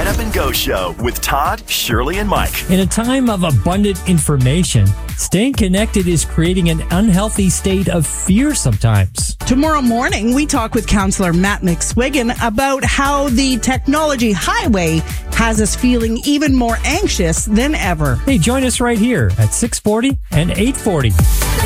Up and Go Show with Todd, Shirley, and Mike. In a time of abundant information, staying connected is creating an unhealthy state of fear sometimes. Tomorrow morning, we talk with Councillor Matt McSwiggan about how the technology highway has us feeling even more anxious than ever. Hey, join us right here at 6:40 and 8:40.